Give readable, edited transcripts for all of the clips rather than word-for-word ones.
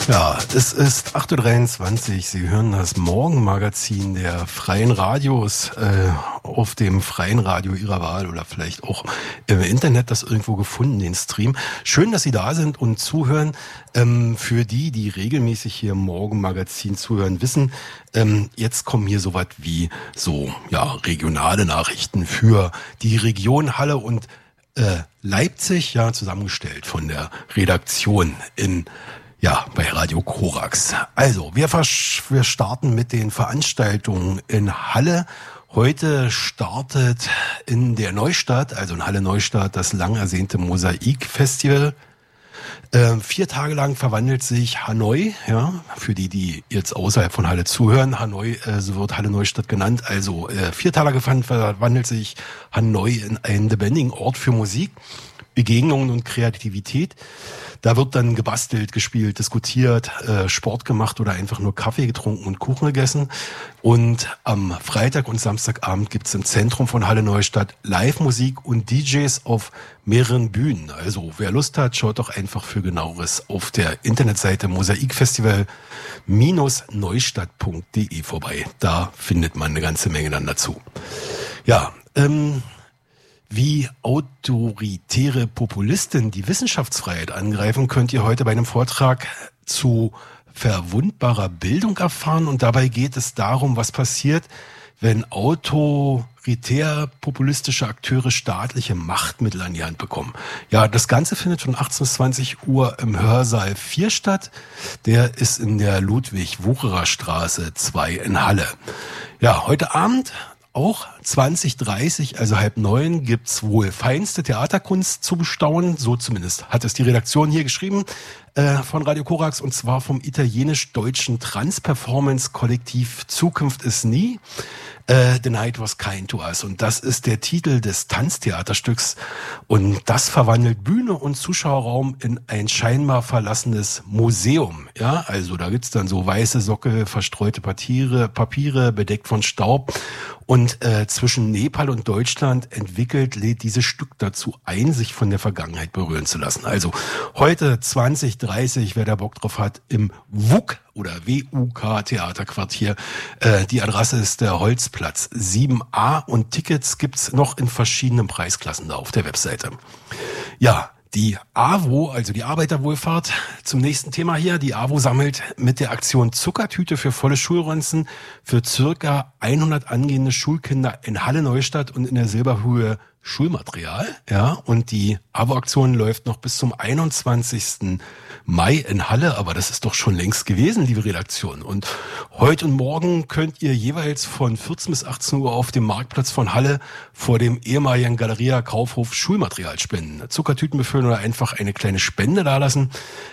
Ja, es ist 8:23 Uhr. Sie hören das Morgenmagazin der Freien Radios auf dem Freien Radio Ihrer Wahl oder vielleicht auch im Internet das irgendwo gefunden, den Stream. Schön, dass Sie da sind und zuhören. Für die regelmäßig hier im Morgenmagazin zuhören, wissen, jetzt kommen hier sowas wie regionale Nachrichten für die Region Halle und Leipzig, zusammengestellt von der Redaktion bei Radio Korax. Also, wir starten mit den Veranstaltungen in Halle. Heute startet in der Neustadt, also in Halle Neustadt, das lang ersehnte Mosaik-Festival. 4 Tage lang verwandelt sich Hanoi, für die jetzt außerhalb von Halle zuhören. Hanoi, so wird Halle Neustadt genannt. Also 4 Tage verwandelt sich Hanoi in einen lebendigen Ort für Musik, Begegnungen und Kreativität. Da wird dann gebastelt, gespielt, diskutiert, Sport gemacht oder einfach nur Kaffee getrunken und Kuchen gegessen. Und am Freitag und Samstagabend gibt's im Zentrum von Halle Neustadt Live-Musik und DJs auf mehreren Bühnen. Also wer Lust hat, schaut doch einfach für Genaueres auf der Internetseite mosaikfestival-neustadt.de vorbei. Da findet man eine ganze Menge dann dazu. Wie autoritäre Populisten die Wissenschaftsfreiheit angreifen, könnt ihr heute bei einem Vortrag zu verwundbarer Bildung erfahren. Und dabei geht es darum, was passiert, wenn autoritär-populistische Akteure staatliche Machtmittel an die Hand bekommen. Ja, das Ganze findet von 18 bis 20 Uhr im Hörsaal 4 statt. Der ist in der Ludwig-Wucherer-Straße 2 in Halle. Ja, heute Abend auch 20:30, also 8:30, gibt's wohl feinste Theaterkunst zu bestaunen. So zumindest hat es die Redaktion hier geschrieben von Radio Korax, und zwar vom italienisch-deutschen Trans-Performance-Kollektiv Zukunft ist nie. The Night Was Kind to Us. Und das ist der Titel des Tanztheaterstücks. Und das verwandelt Bühne und Zuschauerraum in ein scheinbar verlassenes Museum. Ja, also da gibt's dann so weiße Sockel, verstreute Papiere, bedeckt von Staub. Und zwischen Nepal und Deutschland lädt dieses Stück dazu ein, sich von der Vergangenheit berühren zu lassen. Also heute 20:30, wer da Bock drauf hat, im WUK oder WUK Theaterquartier. Die Adresse ist der Holzplatz 7a und Tickets gibt's noch in verschiedenen Preisklassen da auf der Webseite. Ja, die AWO, also die Arbeiterwohlfahrt, zum nächsten Thema hier. Die AWO sammelt mit der Aktion Zuckertüte für volle Schulranzen für circa 100 angehende Schulkinder in Halle Neustadt und in der Silberhöhe Schulmaterial. Ja, und die AWO-Aktion läuft noch bis zum 21. Mai in Halle, aber das ist doch schon längst gewesen, liebe Redaktion. Und heute und morgen könnt ihr jeweils von 14 bis 18 Uhr auf dem Marktplatz von Halle vor dem ehemaligen Galeria Kaufhof Schulmaterial spenden. Zuckertüten befüllen oder einfach eine kleine Spende dalassen.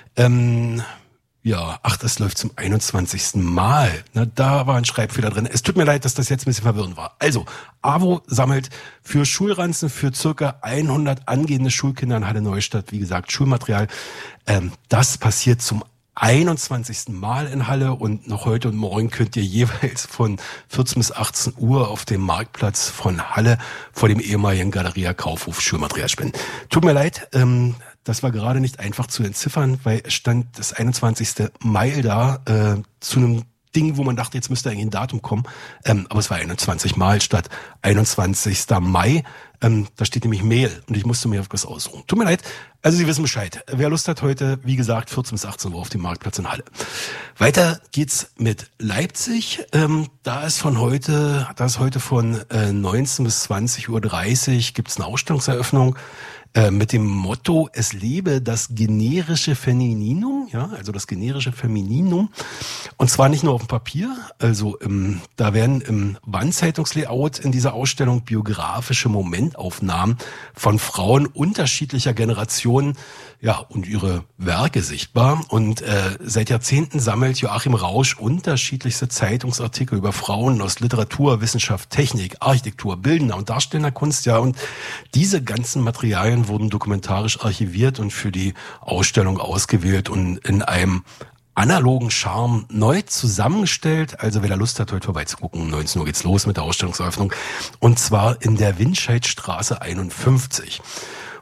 Das läuft zum 21. Mal. Na, da war ein Schreibfehler drin. Es tut mir leid, dass das jetzt ein bisschen verwirrend war. Also, AWO sammelt für Schulranzen für circa 100 angehende Schulkinder in Halle Neustadt, wie gesagt, Schulmaterial. Das passiert zum 21. Mal in Halle und noch heute und morgen könnt ihr jeweils von 14 bis 18 Uhr auf dem Marktplatz von Halle vor dem ehemaligen Galeria Kaufhof Schulmaterial spenden. Tut mir leid, das war gerade nicht einfach zu entziffern, weil es stand das 21. Mai da zu einem Ding, wo man dachte, jetzt müsste eigentlich ein Datum kommen. Aber es war 21 Mal statt 21. Mai. Da steht nämlich Mail und ich musste mir etwas aussuchen. Tut mir leid. Also Sie wissen Bescheid. Wer Lust hat heute, wie gesagt, 14 bis 18 Uhr auf dem Marktplatz in Halle. Weiter geht's mit Leipzig. Da ist heute von 19 bis 20:30 Uhr gibt's eine Ausstellungseröffnung. Mit dem Motto, es lebe das generische Femininum, also das generische Femininum. Und zwar nicht nur auf dem Papier, also da werden im Wandzeitungslayout in dieser Ausstellung biografische Momentaufnahmen von Frauen unterschiedlicher Generationen, und ihre Werke sichtbar. Und seit Jahrzehnten sammelt Joachim Rausch unterschiedlichste Zeitungsartikel über Frauen aus Literatur, Wissenschaft, Technik, Architektur, bildender und darstellender Kunst, und diese ganzen Materialien wurden dokumentarisch archiviert und für die Ausstellung ausgewählt und in einem analogen Charme neu zusammengestellt. Also wer da Lust hat, heute vorbeizugucken, um 19 Uhr geht's los mit der Ausstellungseröffnung. Und zwar in der Winscheidstraße 51.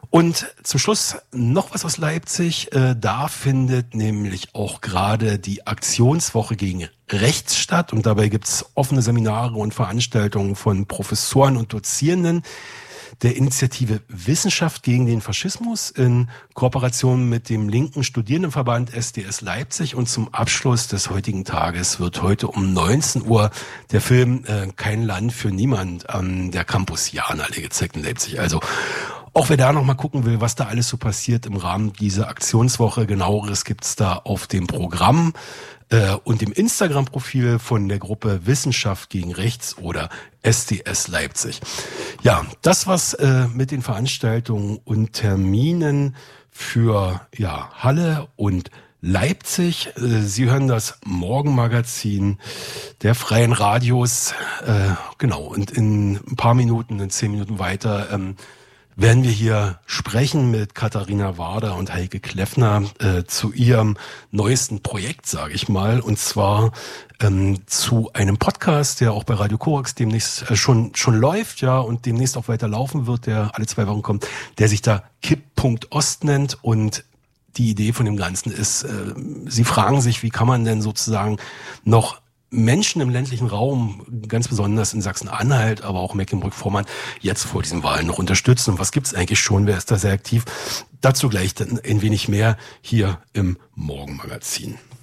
Und zum Schluss noch was aus Leipzig. Da findet nämlich auch gerade die Aktionswoche gegen Rechts statt. Und dabei gibt's offene Seminare und Veranstaltungen von Professoren und Dozierenden der Initiative Wissenschaft gegen den Faschismus in Kooperation mit dem linken Studierendenverband SDS Leipzig. Und zum Abschluss des heutigen Tages wird heute um 19 Uhr der Film Kein Land für niemand an der Campus Jahnallee gezeigt in Leipzig. Also auch wer da noch mal gucken will, was da alles so passiert im Rahmen dieser Aktionswoche, genaueres gibt's da auf dem Programm und dem Instagram-Profil von der Gruppe Wissenschaft gegen Rechts oder SDS Leipzig. Ja, das war's mit den Veranstaltungen und Terminen für Halle und Leipzig. Sie hören das Morgenmagazin der Freien Radios. Genau, und in ein paar Minuten, in 10 Minuten weiter, werden wir hier sprechen mit Katharina Warder und Heike Kleffner zu ihrem neuesten Projekt, sage ich mal, und zwar zu einem Podcast, der auch bei Radio Korax demnächst schon läuft, ja, und demnächst auch weiter laufen wird, der alle 2 Wochen kommt, der sich da Kipppunkt Ost nennt. Und die Idee von dem Ganzen ist, sie fragen sich, wie kann man denn sozusagen noch Menschen im ländlichen Raum, ganz besonders in Sachsen-Anhalt, aber auch Mecklenburg-Vorpommern, jetzt vor diesen Wahlen noch unterstützen. Und was gibt's eigentlich schon? Wer ist da sehr aktiv? Dazu gleich dann ein wenig mehr hier im Morgenmagazin.